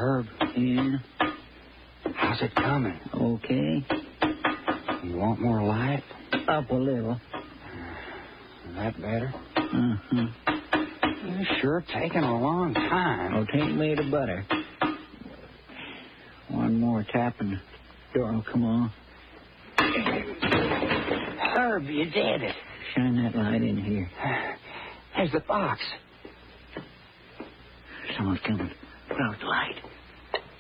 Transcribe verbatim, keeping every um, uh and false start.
Herb. Yeah? How's it coming? Okay. You want more light? Up a little. Is that better? Uh-huh. You're sure taking a long time. Oh, tain't made of butter. One more tap and the door will come on. Herb, you did it. Shine that light in here. There's the box. Someone's coming. Put out the light.